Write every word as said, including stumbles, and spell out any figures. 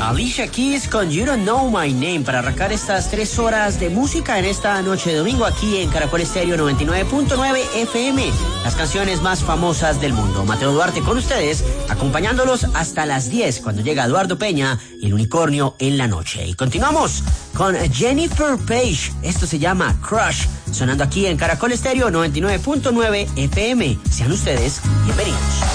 Alicia Keys con You Don't Know My Name para arrancar estas tres horas de música en esta noche de domingo aquí en Caracol Estéreo noventa y nueve punto nueve F M. Las canciones más famosas del mundo. Mateo Duarte con ustedes, acompañándolos hasta las diez cuando llega Eduardo Peña y el unicornio en la noche. Y continuamos con Jennifer Page. Esto se llama Crush, sonando aquí en Caracol Estéreo noventa y nueve punto nueve F M. Sean ustedes bienvenidos.